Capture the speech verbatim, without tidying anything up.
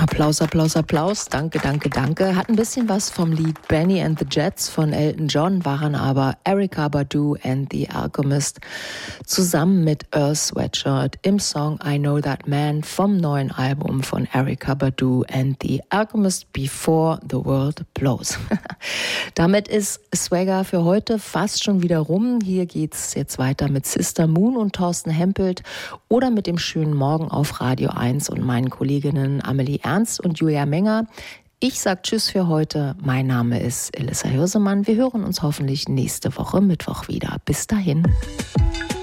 Applaus, Applaus, Applaus. Danke, danke, danke. Hat ein bisschen was vom Lied Benny and the Jets von Elton John, waren aber Erykah Badu and the Alchemist zusammen mit Earl Sweatshirt im Song I Know That Man vom neuen Album von Erykah Badu and the Alchemist, Before the World Blows. Damit ist Swagger für heute fast schon wieder rum. Hier geht's jetzt weiter mit Sister Moon und Thorsten Hempelt oder mit dem schönen Morgen auf Radio eins und meinen Kolleginnen Amelie Ernst und Julia Menger. Ich sag Tschüss für heute. Mein Name ist Elissa Hirsemann. Wir hören uns hoffentlich nächste Woche Mittwoch wieder. Bis dahin.